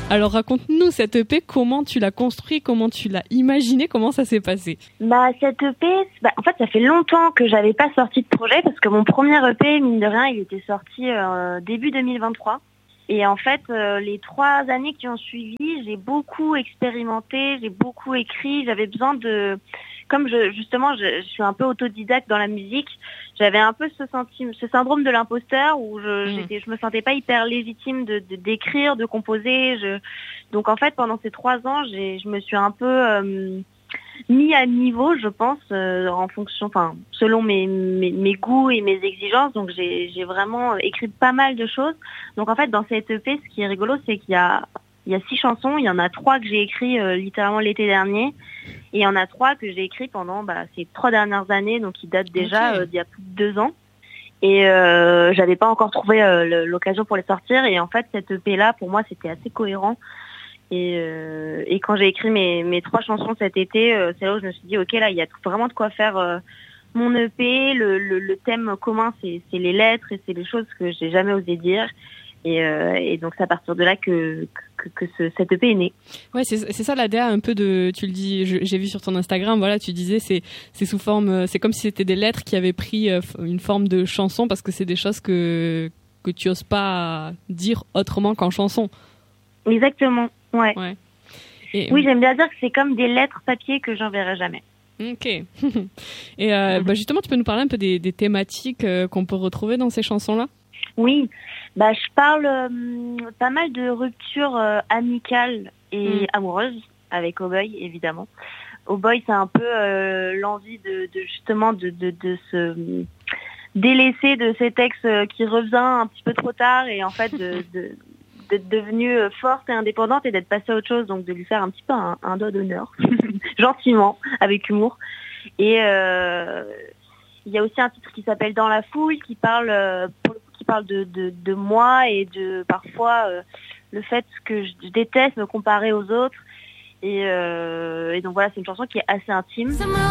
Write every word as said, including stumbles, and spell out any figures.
Alors raconte-nous cette E P, comment tu l'as construit, comment tu l'as imaginé, comment ça s'est passé? Bah cette E P, bah, en fait ça fait longtemps que j'avais pas sorti de projet parce que mon premier E P, mine de rien, il était sorti euh, début deux mille vingt-trois. Et en fait, euh, les trois années qui ont suivi, j'ai beaucoup expérimenté, j'ai beaucoup écrit, j'avais besoin de... Comme je, justement, je, je suis un peu autodidacte dans la musique, j'avais un peu ce, senti- ce syndrome de l'imposteur où je, mmh. j'étais, je me sentais pas hyper légitime de, de d'écrire, de composer. Je... Donc en fait, pendant ces trois ans, j'ai, je me suis un peu euh, mis à niveau, je pense, euh, en fonction, enfin, selon mes, mes, mes goûts et mes exigences. Donc j'ai, j'ai vraiment écrit pas mal de choses. Donc en fait, dans cette E P, ce qui est rigolo, c'est qu'il y a Il y a six chansons, il y en a trois que j'ai écrites euh, littéralement l'été dernier, et il y en a trois que j'ai écrites pendant bah, ces trois dernières années, donc qui datent déjà okay. euh, d'il y a plus de deux ans. Et euh, j'avais pas encore trouvé euh, l'occasion pour les sortir, et en fait cette E P là, pour moi, c'était assez cohérent. Et, euh, et quand j'ai écrit mes, mes trois chansons cet été, euh, c'est là où je me suis dit, ok, là, il y a vraiment de quoi faire euh, mon E P. Le, le, le thème commun, c'est, c'est les lettres et c'est les choses que j'ai jamais osé dire. Et, euh, et donc c'est à partir de là que que, que ce, cette E P est née. Ouais, c'est c'est ça la D A un peu de, tu le dis, je, j'ai vu sur ton Instagram, voilà, tu disais c'est c'est sous forme, c'est comme si c'était des lettres qui avaient pris une forme de chanson parce que c'est des choses que que tu oses pas dire autrement qu'en chanson. Exactement, ouais. ouais. Et, oui, j'aime bien dire que c'est comme des lettres papier que j'enverrai jamais. Ok. Et euh, mm-hmm. bah justement, tu peux nous parler un peu des, des thématiques euh, qu'on peut retrouver dans ces chansons-là? Oui, bah je parle euh, pas mal de ruptures euh, amicales et mm. amoureuses avec Oh Boy, évidemment. Oh Boy, c'est un peu euh, l'envie de, de justement de, de, de se délaisser de cet ex qui revient un petit peu trop tard et en fait de, de, d'être devenue forte et indépendante et d'être passée à autre chose, donc de lui faire un petit peu un, un doigt d'honneur, gentiment, avec humour. Et euh, il y a aussi un titre qui s'appelle Dans la foule, qui parle euh, pour le qui parle de, de, de moi et de parfois euh, le fait que je déteste me comparer aux autres. Et, euh, et donc voilà, c'est une chanson qui est assez intime.